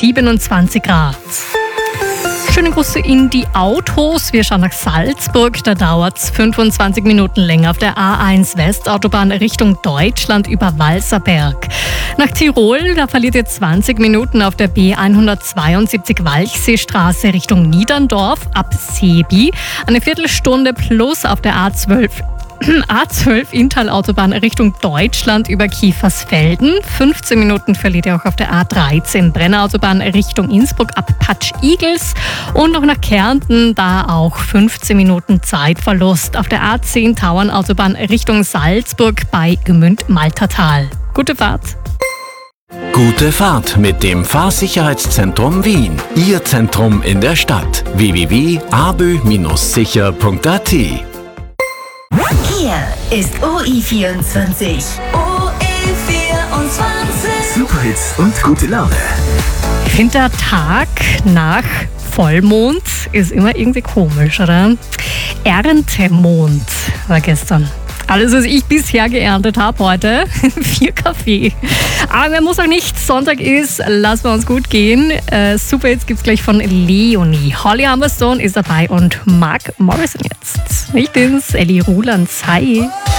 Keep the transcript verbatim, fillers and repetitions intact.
siebenundzwanzig Grad. Schöne Grüße in die Autos. Wir schauen nach Salzburg. Da dauert es fünfundzwanzig Minuten länger auf der A eins Westautobahn Richtung Deutschland über Walserberg. Nach Tirol, da verliert ihr zwanzig Minuten auf der B hundertzweiundsiebzig Walchseestraße Richtung Niederndorf ab Sebi. Eine Viertelstunde plus auf der A zwölf. A zwölf Inntal-Autobahn Richtung Deutschland über Kiefersfelden. fünfzehn Minuten verliert ihr auch auf der A dreizehn Brennerautobahn Richtung Innsbruck ab Patsch Igels. Und noch nach Kärnten, da auch fünfzehn Minuten Zeitverlust auf der A zehn Tauernautobahn Richtung Salzburg bei Gmünd-Maltertal. Gute Fahrt! Gute Fahrt mit dem Fahrsicherheitszentrum Wien. Ihr Zentrum in der Stadt. w w w punkt a b ö sicher punkt a t. Hier ist O I vierundzwanzig. O I vierundzwanzig. Superhits und gute Laune. Ich finde, der Tag nach Vollmond ist immer irgendwie komisch, oder? Erntemond war gestern. Alles, was ich bisher geerntet habe heute, vier Kaffee. Aber man muss auch nicht, Sonntag ist, lassen wir uns gut gehen. Äh, super, jetzt gibt's gleich von Leonie. Holly Humberstone ist dabei und Mark Morrison jetzt. Ich bin's, Ellie Ruland. Hi.